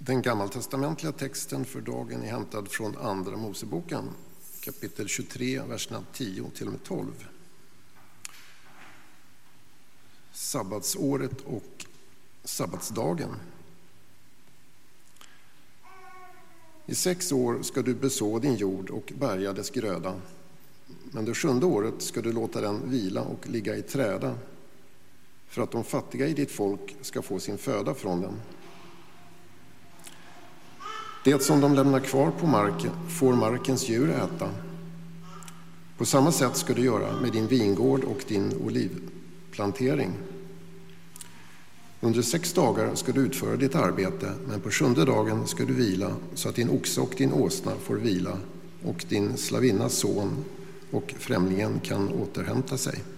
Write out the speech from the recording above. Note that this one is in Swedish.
Den gammaltestamentliga texten för dagen är hämtad från Andra Moseboken, kapitel 23, verserna 10 till och med 12. Sabbatsåret och sabbatsdagen. I 6 år ska du beså din jord och bärga dess gröda, men det 7:e året ska du låta den vila och ligga i träda, för att de fattiga i ditt folk ska få sin föda från den. Det som de lämnar kvar på marken får markens djur äta. På samma sätt ska du göra med din vingård och din olivplantering. Under 6 dagar ska du utföra ditt arbete, men på 7:e dagen ska du vila, så att din oxe och din åsna får vila och din slavinnas son och främlingen kan återhämta sig.